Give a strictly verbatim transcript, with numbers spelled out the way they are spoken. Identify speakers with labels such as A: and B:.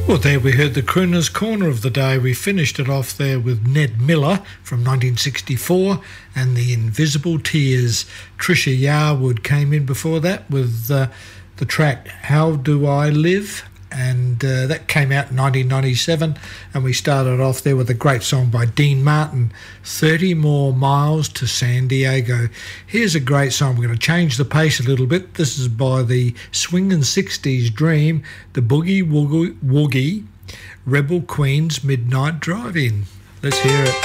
A: Well, there we heard the Crooner's Corner of the day. We finished it off there with Ned Miller from nineteen sixty-four and the Invisible Tears. Trisha Yarwood came in before that with uh, the track How Do I Live? And uh, that came out in nineteen ninety-seven, and we started off there with a great song by Dean Martin, thirty More Miles to San Diego. Here's a great song. We're going to change the pace a little bit. This is by the Swingin' sixties Dream, the Boogie Woogie, Woogie Rebel Queen's Midnight Drive-In. Let's hear it.